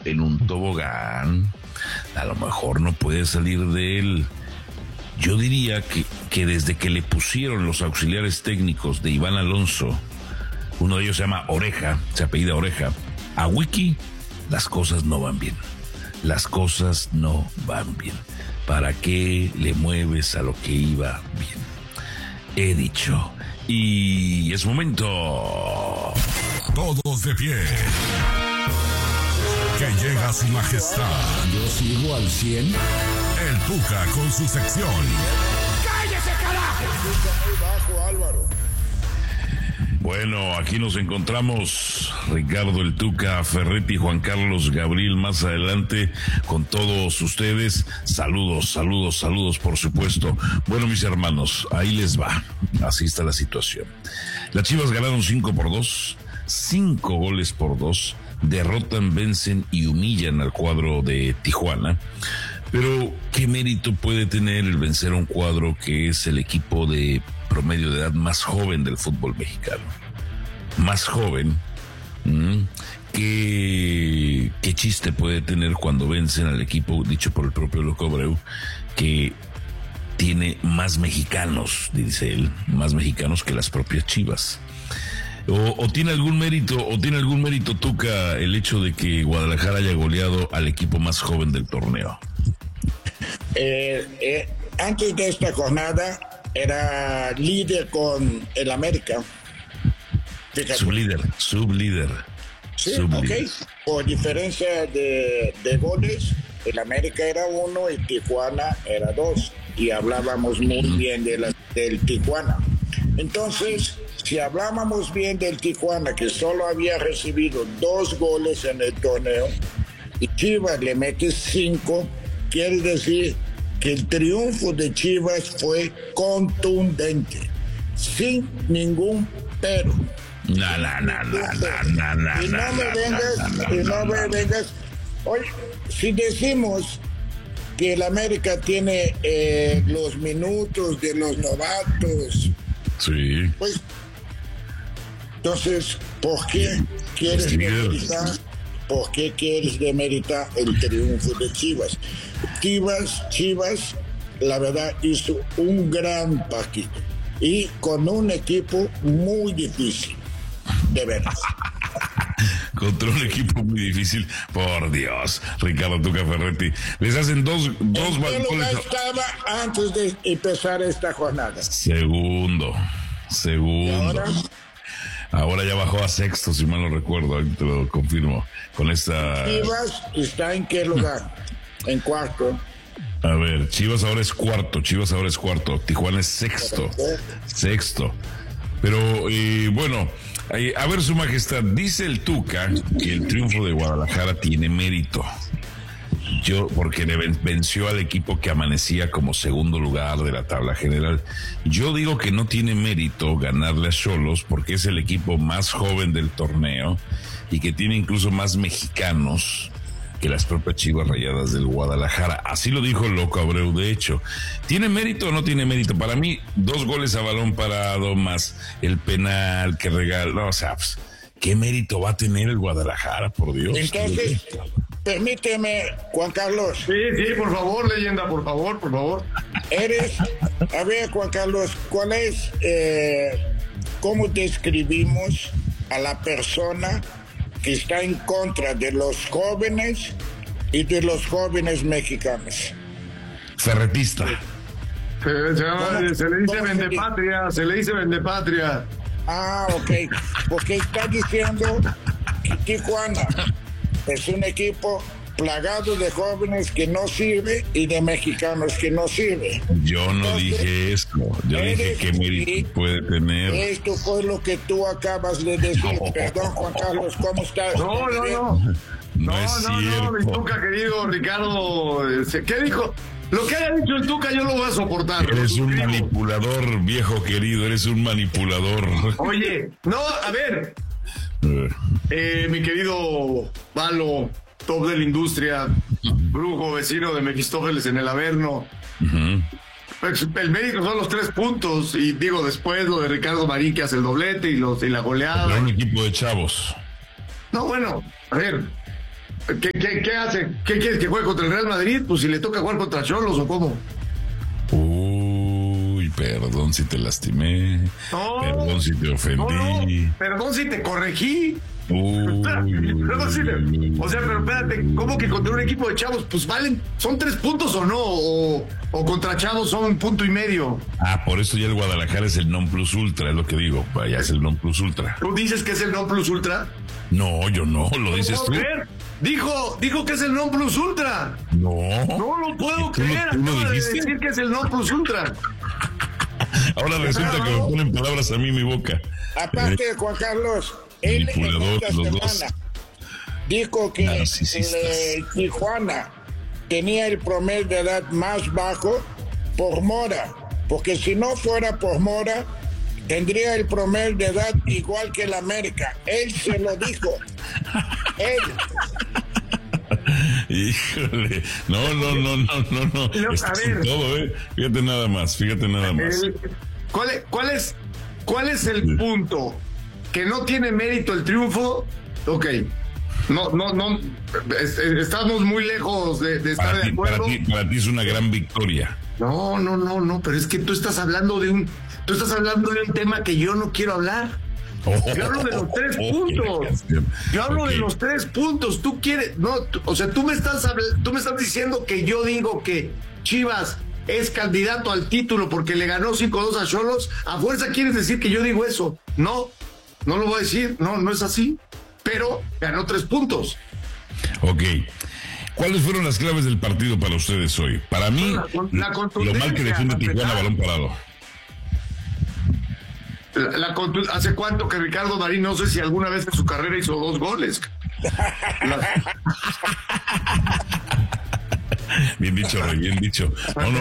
en un tobogán, a lo mejor no puede salir de él. Yo diría que desde que le pusieron los auxiliares técnicos de Iván Alonso, uno de ellos se llama Oreja, se apellida Oreja, a Wiki, las cosas no van bien. Las cosas no van bien. ¿Para qué le mueves a lo que iba bien? He dicho. Y es momento. Todos de pie. Que llega su majestad. Yo sigo al 100. El Tuca con su sección. ¡Cállese, carajo! Muy bajo, Álvaro. Bueno, aquí nos encontramos Ricardo el Tuca Ferretti, Juan Carlos Gabriel más adelante con todos ustedes. Saludos, por supuesto. Bueno, mis hermanos, ahí les va. Así está la situación. Las Chivas ganaron 5-2, 5 goles por 2. Derrotan, vencen y humillan al cuadro de Tijuana. Pero, ¿qué mérito puede tener el vencer a un cuadro que es el equipo de promedio de edad más joven del fútbol mexicano? Más joven. ¿Qué chiste puede tener cuando vencen al equipo, dicho por el propio Loco Abreu, que tiene más mexicanos, dice él, más mexicanos que las propias Chivas? ¿O tiene algún mérito, Tuca, el hecho de que Guadalajara haya goleado al equipo más joven del torneo? Antes de esta jornada era líder con el América. Fíjate. Sublíder. Sí, ok. Por diferencia de goles, el América era 1 y Tijuana era 2. Y hablábamos muy bien del Tijuana. Entonces, si hablábamos bien del Tijuana, que solo había recibido 2 goles en el torneo, y Chivas le mete 5, quiere decir que el triunfo de Chivas fue contundente, sin ningún pero. No. Y no me vengas. Oye, si decimos que el América tiene los minutos de los novatos, sí, pues, entonces, ¿por qué quieres demeritar? ¿Por qué quieres demeritar el triunfo de Chivas? Chivas, la verdad, hizo un gran partido y con un equipo muy difícil, de veras. Contra un equipo muy difícil, por Dios, Ricardo Tuca Ferretti. Les hacen dos goles. Estaba antes de empezar esta jornada. Segundo. Ahora ya bajó a sexto, si mal no recuerdo, ahí te lo confirmo. Con esta. Chivas está en qué lugar? En cuarto. A ver, Chivas ahora es cuarto. Tijuana es sexto. Pero, bueno, a ver, su majestad, dice el Tuca que el triunfo de Guadalajara tiene mérito. Porque le venció al equipo que amanecía como segundo lugar de la tabla general. Yo digo que no tiene mérito ganarle a Xolos porque es el equipo más joven del torneo y que tiene incluso más mexicanos que las propias Chivas Rayadas del Guadalajara. Así lo dijo el Loco Abreu, de hecho. ¿Tiene mérito o no tiene mérito? Para mí, 2 goles a balón parado más el penal que regaló. No, o sea, pues, ¿qué mérito va a tener el Guadalajara, por Dios? Entonces, permíteme, Juan Carlos. Sí, por favor, leyenda, por favor. A ver, Juan Carlos, ¿cuál es, cómo describimos a la persona que está en contra de los jóvenes y de los jóvenes mexicanos? Ferretista. Se le dice vendepatria. Ah, ok. Porque está diciendo que Tijuana es un equipo plagado de jóvenes que no sirve y de mexicanos que no sirve. Yo no dije eso. Yo dije qué mérito puede tener. Esto fue lo que tú acabas de decir. Perdón, Juan Carlos, ¿cómo estás? No es cierto. Mi Tuca, querido Ricardo, ¿qué dijo? Lo que haya dicho el Tuca yo lo voy a soportar. Eres un manipulador, viejo querido, eres un manipulador. Oye, no, a ver. Mi querido Valo, top de la industria, brujo, vecino de Mefistófeles en el Averno. Pues, el mérito son los 3 puntos. Y digo, después lo de Ricardo Marín, que hace el doblete y la goleada. Era un equipo de chavos. No, bueno, a ver. ¿Qué hace? ¿Qué quieres que juegue contra el Real Madrid? Pues si le toca jugar contra Xolos o cómo. Uy, perdón si te lastimé. No, perdón si te ofendí. No, perdón si te corregí. Uy, o sea, pero espérate, ¿cómo que contra un equipo de chavos? Pues valen, ¿son 3 puntos o no? O contra chavos son 1.5 puntos. Por eso ya el Guadalajara es el non plus ultra, es lo que digo. Ya es el non plus ultra. ¿Tú dices que es el non plus ultra? No, yo no, lo dices tú. Dijo que es el non plus ultra. No. No lo puedo ¿Tú creer. lo Acaba de dijiste? decir que es el non plus ultra. Ahora resulta que me ponen palabras a mí en mi boca. Aparte, Juan Carlos, él en Manipulador, esta los semana dos. dijo que Narcisistas. el Tijuana tenía el promedio de edad más bajo por Mora, porque si no fuera por Mora, tendría el promedio de edad igual que el América. Él se lo dijo. Él. Híjole, no. No, Estás a ver. en todo, fíjate nada más. ¿Cuál es el punto? ¿Que no tiene mérito el triunfo? Ok. No. Estamos muy lejos de estar de acuerdo. Para ti es una gran victoria. No, pero es que tú estás hablando de un tema que yo no quiero hablar. Yo hablo de los 3 puntos. Yo hablo de los 3 puntos. Tú quieres, tú me estás diciendo que yo digo que Chivas es candidato al título porque le ganó 5-2 a Xolos. A fuerza quieres decir que yo digo eso. No lo voy a decir. No es así. Pero ganó 3 puntos. Ok. ¿Cuáles fueron las claves del partido para ustedes hoy? Para mí, lo mal que defiende Tijuana balón parado. ¿Hace cuánto que Ricardo Marín, no sé si alguna vez en su carrera hizo 2 goles? Bien dicho, Rey, bien dicho.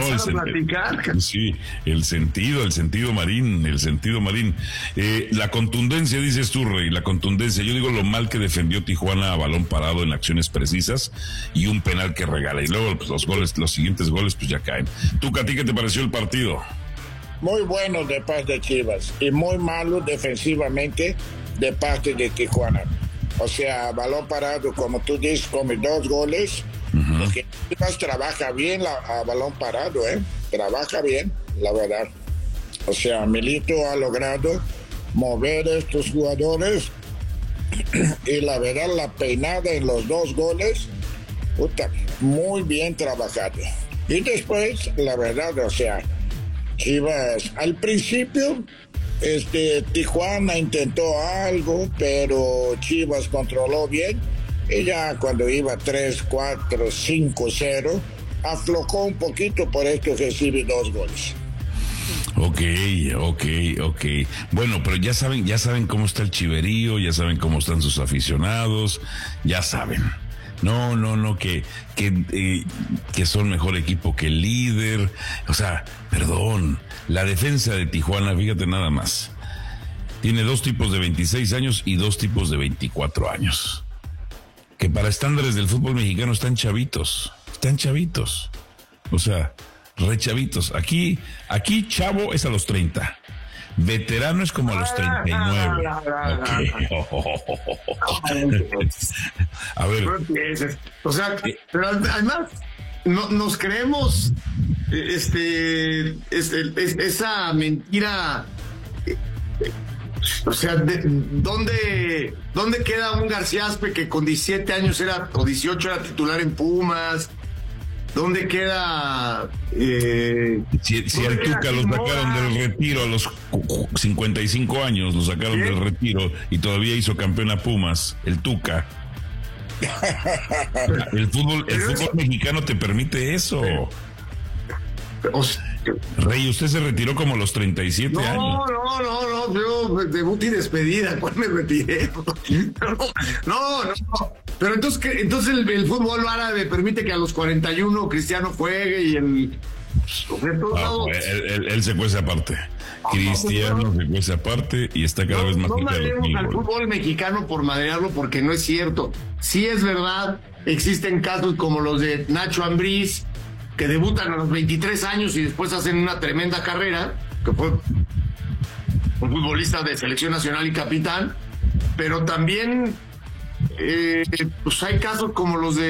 El sentido Marín. La contundencia, dices tú, Rey, la contundencia. Yo digo lo mal que defendió Tijuana a balón parado en acciones precisas y un penal que regala. Y luego pues, los siguientes goles pues ya caen. ¿Tú, a ti qué te pareció el partido? Muy bueno de parte de Chivas y muy malo defensivamente de parte de Tijuana. O sea, balón parado, como tú dices, come 2 goles. Porque Chivas trabaja bien a balón parado, trabaja bien, la verdad. O sea, Milito ha logrado mover a estos jugadores y la verdad la peinada en los 2 goles, muy bien trabajado. Y después, la verdad, o sea, Chivas, al principio, Tijuana intentó algo, pero Chivas controló bien. Y ya cuando iba 3-4, 5-0, aflojó un poquito, por esto recibe 2 goles. Ok. Bueno, pero ya saben cómo está el chiverío, ya saben cómo están sus aficionados, ya saben. No, que son mejor equipo que el líder. O sea, perdón, la defensa de Tijuana, fíjate nada más. Tiene 2 tipos de 26 años y 2 tipos de 24 años. Que para estándares del fútbol mexicano están chavitos. O sea, re chavitos. Aquí chavo es a los 30. Veterano es como a los 39. A ver. O sea, pero además nos creemos esa mentira. O sea, ¿dónde queda un García Aspe que con 17 años o 18 era titular en Pumas? ¿Dónde queda? Si al Tuca lo sacaron del retiro a los 55 años, lo sacaron del retiro y todavía hizo campeón a Pumas, el Tuca. El fútbol mexicano te permite eso. Rey, usted se retiró como a los 37 años. No, yo debut y despedida, ¿cuál me retiré? No. Pero entonces el fútbol árabe permite que a los 41 Cristiano juegue y él se cuece aparte. Cristiano se cuece aparte y está cada vez más cerca de los No al fútbol mexicano por madrearlo, porque no es cierto. Sí es verdad, existen casos como los de Nacho Ambriz, que debutan a los 23 años y después hacen una tremenda carrera, que fue un futbolista de selección nacional y capitán, pero también pues hay casos como los de